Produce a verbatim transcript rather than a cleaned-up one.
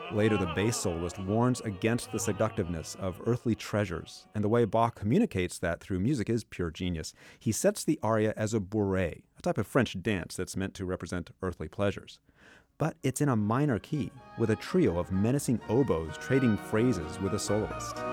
Later, the bass soloist warns against the seductiveness of earthly treasures, and the way Bach communicates that through music is pure genius. He sets the aria as a bourrée, a type of French dance that's meant to represent earthly pleasures. But it's in a minor key, with a trio of menacing oboes trading phrases with a soloist.